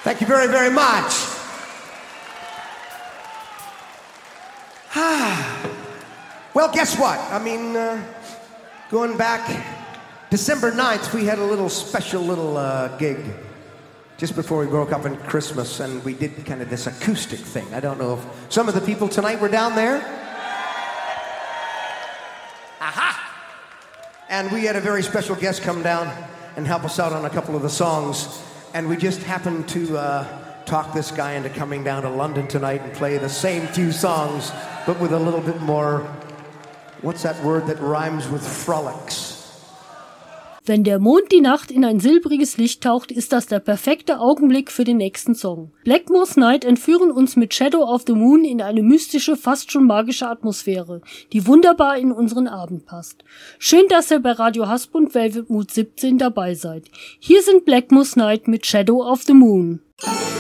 Thank you very, very much. Well, guess what? I mean, going back December 9th, we had a little special gig just before we broke up on Christmas, and we did kind of this acoustic thing. I don't know if some of the people tonight were down there. Aha! And we had a very special guest come down and help us out on a couple of the songs, and we just happened to talk this guy into coming down to London tonight and play the same few songs, but with a little bit more, what's that word that rhymes with frolics? Wenn der Mond die Nacht in ein silbriges Licht taucht, ist das der perfekte Augenblick für den nächsten Song. Blackmore's Night entführen uns mit Shadow of the Moon in eine mystische, fast schon magische Atmosphäre, die wunderbar in unseren Abend passt. Schön, dass ihr bei Radio Hasbund Velvet Mood 17 dabei seid. Hier sind Blackmore's Night mit Shadow of the Moon.